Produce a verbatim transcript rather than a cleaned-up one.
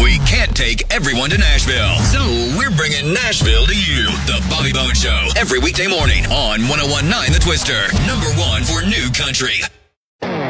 We can't take everyone to Nashville, so we're bringing Nashville to you. The Bobby Bones Show, every weekday morning on one oh one point nine The Twister. Number one for new country.